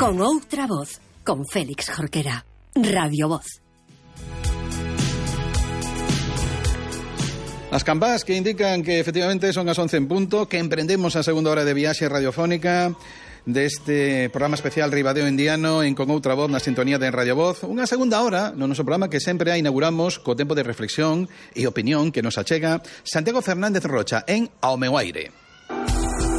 Con outra voz, con Félix Jorquera. Radio Voz. As campás que indican que efectivamente son as 11 en punto, que emprendemos a segunda hora de viaxe radiofónica deste programa especial Ribadeo Indiano en Con Outra Voz na sintonía de Radio Voz. Unha segunda hora no noso programa que sempre inauguramos co tempo de reflexión e opinión que nos achega Santiago Fernández Rocha en Ao meu aire.